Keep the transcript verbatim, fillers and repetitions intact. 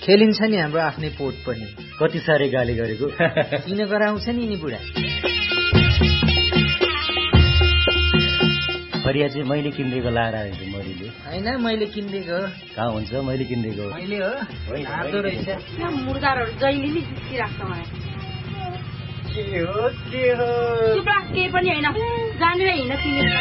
खेलिन्छ नि हाम्रो आफ्नै पोट पनि। कति साह्रै गाली गरेको किन गराउँछ नि नि बुढा। फरिया चाहिँ मैले किनिदिएको लाएर आएको मरिले होइन मैले किनिदिएको। कहाँ हुन्छ मैले किनिदिएको मैले हो राम्रो रहेछ। मुर्दारहरू जहिले नि जिस्किराख्छ मलाई। के हो के हो केही पनि होइन जानेर हिँड्न तिमी।